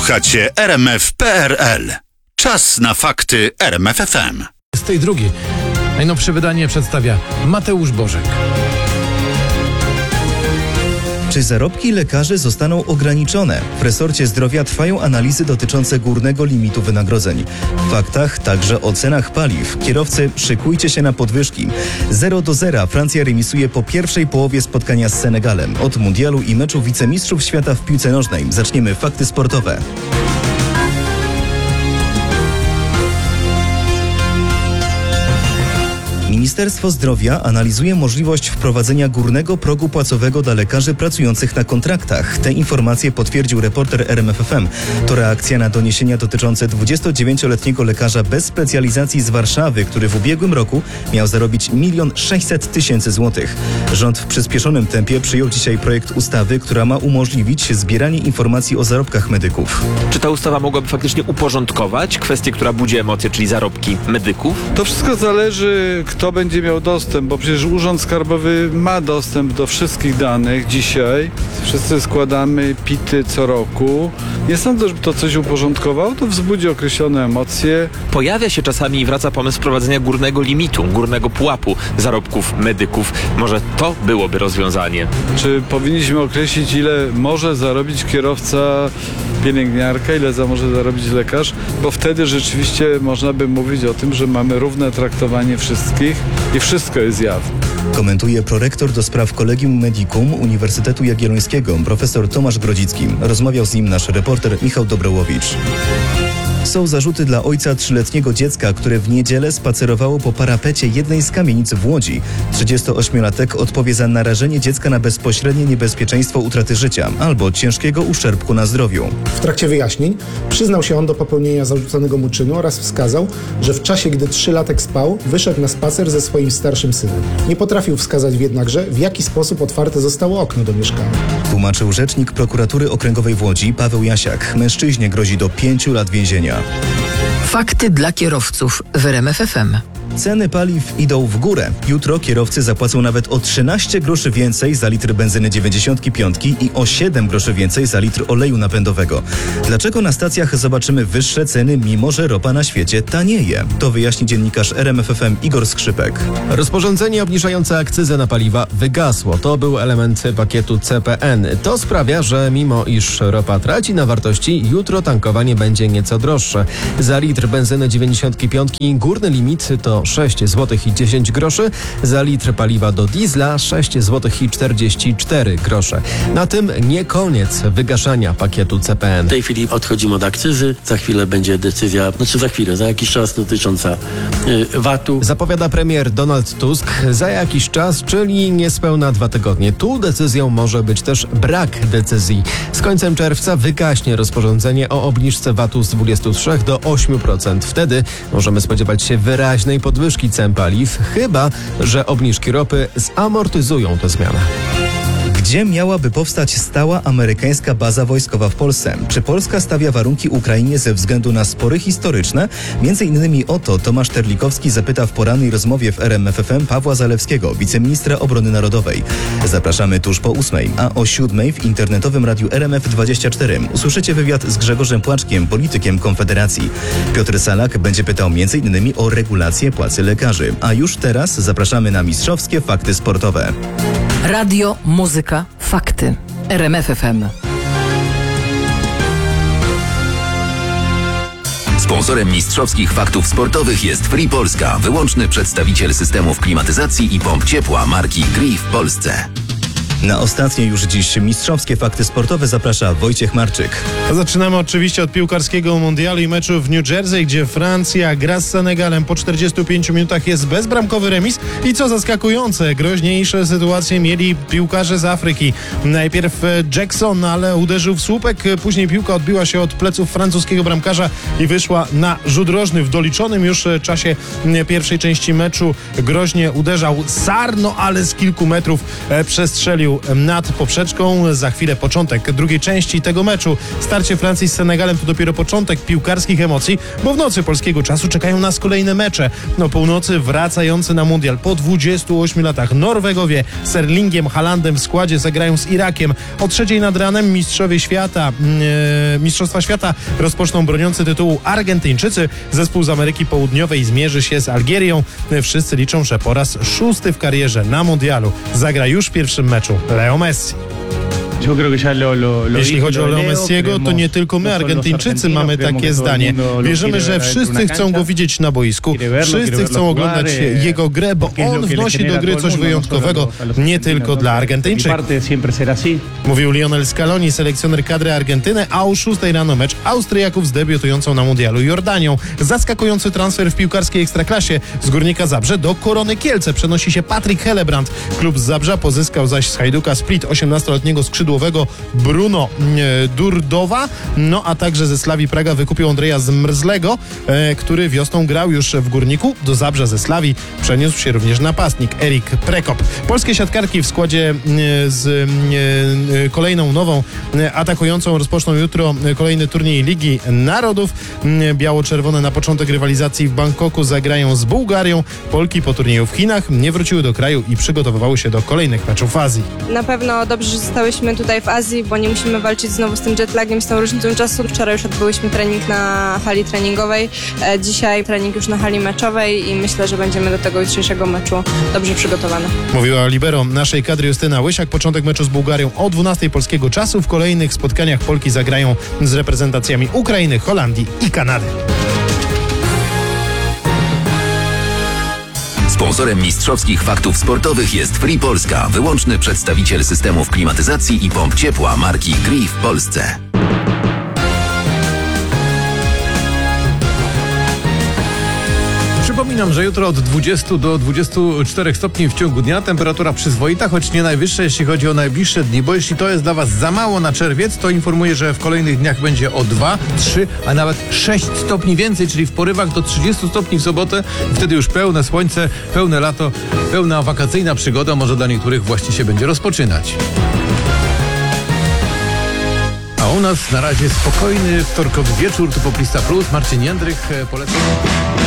Słuchacie RMF.pl. Czas na fakty RMF FM. Z tej drugiej. Najnowsze wydanie przedstawia Mateusz Bożek. Czy zarobki lekarzy zostaną ograniczone? W resorcie zdrowia trwają analizy dotyczące górnego limitu wynagrodzeń. W faktach także o cenach paliw. Kierowcy, szykujcie się na podwyżki. 0-0 Francja remisuje po pierwszej połowie spotkania z Senegalem. Od mundialu i meczu wicemistrzów świata w piłce nożnej zaczniemy fakty sportowe. Ministerstwo Zdrowia analizuje możliwość wprowadzenia górnego progu płacowego dla lekarzy pracujących na kontraktach. Te informacje potwierdził reporter RMF FM. To reakcja na doniesienia dotyczące 29-letniego lekarza bez specjalizacji z Warszawy, który w ubiegłym roku miał zarobić 1 600 000 złotych. Rząd w przyspieszonym tempie przyjął dzisiaj projekt ustawy, która ma umożliwić zbieranie informacji o zarobkach medyków. Czy ta ustawa mogłaby faktycznie uporządkować kwestię, która budzi emocje, czyli zarobki medyków? To wszystko zależy, kto będzie miał dostęp, bo przecież Urząd Skarbowy ma dostęp do wszystkich danych dzisiaj. Wszyscy składamy PIT-y co roku. Nie sądzę, żeby to coś uporządkowało, to wzbudzi określone emocje. Pojawia się czasami i wraca pomysł wprowadzenia górnego limitu, górnego pułapu zarobków medyków. Może to byłoby rozwiązanie. Czy powinniśmy określić, ile może zarobić kierowca, pielęgniarka, ile może zarobić lekarz? Bo wtedy rzeczywiście można by mówić o tym, że mamy równe traktowanie wszystkich i wszystko jest jawne. Komentuje prorektor do spraw Collegium Medicum Uniwersytetu Jagiellońskiego, profesor Tomasz Grodzicki. Rozmawiał z nim nasz reporter Michał Dobrołowicz. Są zarzuty dla ojca 3-letniego dziecka, które w niedzielę spacerowało po parapecie jednej z kamienic w Łodzi. 38-latek odpowie za narażenie dziecka na bezpośrednie niebezpieczeństwo utraty życia albo ciężkiego uszczerbku na zdrowiu. W trakcie wyjaśnień przyznał się on do popełnienia zarzucanego mu czynu oraz wskazał, że w czasie, gdy 3-latek spał, wyszedł na spacer ze swoim starszym synem. Nie potrafił wskazać jednakże, w jaki sposób otwarte zostało okno do mieszkania. Tłumaczył rzecznik prokuratury okręgowej w Łodzi Paweł Jasiak. Mężczyźnie grozi do 5 lat więzienia. Fakty dla kierowców w RMF FM. Ceny paliw idą w górę. Jutro kierowcy zapłacą nawet o 13 groszy więcej za litr benzyny 95 i o 7 groszy więcej za litr oleju napędowego. Dlaczego na stacjach zobaczymy wyższe ceny, mimo że ropa na świecie tanieje? To wyjaśni dziennikarz RMF FM Igor Skrzypek. Rozporządzenie obniżające akcyzę na paliwa wygasło. To był element pakietu CPN. To sprawia, że mimo iż ropa traci na wartości, jutro tankowanie będzie nieco droższe. Za litr benzyny 95 górny limit to 6 zł i 10 groszy, za litr paliwa do diesla 6 zł i 44 grosze. Na tym nie koniec wygaszania pakietu CPN. W tej chwili odchodzimy od akcyzy, za chwilę będzie decyzja, za jakiś czas dotycząca VAT-u. Zapowiada premier Donald Tusk za jakiś czas, czyli niespełna 2 tygodnie. Tu decyzją może być też brak decyzji. Z końcem czerwca wygaśnie rozporządzenie o obniżce VAT-u z 23 do 8%. Wtedy możemy spodziewać się wyraźnej podwyżki cen paliw, chyba że obniżki ropy zamortyzują tę zmianę. Gdzie miałaby powstać stała amerykańska baza wojskowa w Polsce? Czy Polska stawia warunki Ukrainie ze względu na spory historyczne? Między innymi o to Tomasz Terlikowski zapyta w porannej rozmowie w RMF FM Pawła Zalewskiego, wiceministra obrony narodowej. Zapraszamy tuż po 8:00, a o 7:00 w internetowym radiu RMF24 usłyszycie wywiad z Grzegorzem Płaczkiem, politykiem Konfederacji. Piotr Salak będzie pytał m.in. o regulację płacy lekarzy. A już teraz zapraszamy na mistrzowskie fakty sportowe. Radio, muzyka, fakty. RMF FM. Sponsorem mistrzowskich faktów sportowych jest Free Polska, wyłączny przedstawiciel systemów klimatyzacji i pomp ciepła marki Gree w Polsce. Na ostatnie już dziś mistrzowskie fakty sportowe zaprasza Wojciech Marczyk. Zaczynamy oczywiście od piłkarskiego mundialu i meczu w New Jersey, gdzie Francja gra z Senegalem. Po 45 minutach jest bezbramkowy remis i co zaskakujące, groźniejsze sytuacje mieli piłkarze z Afryki. Najpierw Jackson, ale uderzył w słupek, później piłka odbiła się od pleców francuskiego bramkarza i wyszła na rzut rożny. W doliczonym już czasie pierwszej części meczu groźnie uderzał Sarr, ale z kilku metrów przestrzelił strzelił nad poprzeczką. Za chwilę początek drugiej części tego meczu. Starcie Francji z Senegalem to dopiero początek piłkarskich emocji, bo w nocy polskiego czasu czekają nas kolejne mecze. O północy wracający na mundial po 28 latach Norwegowie z Erlingiem Haalandem w składzie zagrają z Irakiem. O 3:00 nad ranem Mistrzostwa Świata rozpoczną broniący tytułu Argentyńczycy. Zespół z Ameryki Południowej zmierzy się z Algierią. Wszyscy liczą, że po raz 6. w karierze na mundialu zagra już w pierwszym meczu Leo Messi. Jeśli chodzi o Leo Messiego, to nie tylko my, Argentyńczycy, mamy takie zdanie. Wierzymy, że wszyscy chcą go widzieć na boisku, wszyscy chcą oglądać jego grę, bo on wnosi do gry coś wyjątkowego, nie tylko dla Argentyńczyków. Mówił Lionel Scaloni, selekcjoner kadry Argentyny, a o 6:00 rano mecz Austriaków z debiutującą na mundialu Jordanią. Zaskakujący transfer w piłkarskiej ekstraklasie. Z Górnika Zabrze do Korony Kielce przenosi się Patryk Helebrand. Klub z Zabrza pozyskał zaś z Hajduka Split 18-letniego skrzydłowego Bruno Durdowa, no a także ze Slavii Praga wykupił Andrzeja Zmrzlego, który wiosną grał już w Górniku. Do Zabrza ze Slavii przeniósł się również napastnik Erik Prekop. Polskie siatkarki w składzie z kolejną nową atakującą rozpoczną jutro kolejny turniej Ligi Narodów. Biało-czerwone na początek rywalizacji w Bangkoku zagrają z Bułgarią. Polki po turnieju w Chinach nie wróciły do kraju i przygotowywały się do kolejnych meczów w Azji. Na pewno dobrze, że zostałyśmy tutaj w Azji, bo nie musimy walczyć znowu z tym jetlagiem, z tą różnicą czasu. Wczoraj już odbyłyśmy trening na hali treningowej, dzisiaj trening już na hali meczowej i myślę, że będziemy do tego jutrzejszego meczu dobrze przygotowane. Mówiła libero naszej kadry Justyna Łysiak. Początek meczu z Bułgarią o 12:00 polskiego czasu. W kolejnych spotkaniach Polki zagrają z reprezentacjami Ukrainy, Holandii i Kanady. Sponsorem mistrzowskich faktów sportowych jest Free Polska, wyłączny przedstawiciel systemów klimatyzacji i pomp ciepła marki Gree w Polsce. Przypominam, że jutro od 20 do 24 stopni w ciągu dnia, temperatura przyzwoita, choć nie najwyższa, jeśli chodzi o najbliższe dni, bo jeśli to jest dla Was za mało na czerwiec, to informuję, że w kolejnych dniach będzie o 2, 3, a nawet 6 stopni więcej, czyli w porywach do 30 stopni w sobotę. Wtedy już pełne słońce, pełne lato, pełna wakacyjna przygoda, może dla niektórych właśnie się będzie rozpoczynać. A u nas na razie spokojny wtorkowy wieczór, tu Poplista Plus, Marcin Jędrych, polecam.